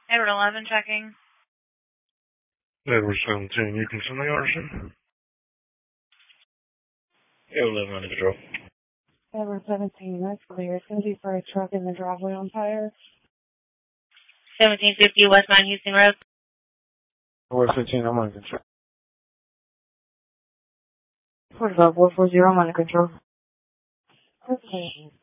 Edward 11 checking. Edward 17, you can send the arson. Edward 11 under control. Edward 17, that's clear. It's going to be for a truck in the driveway on fire. 1750 West 9 Houston Road. Edward 15, I'm under control. 45 440, I'm under control. Okay.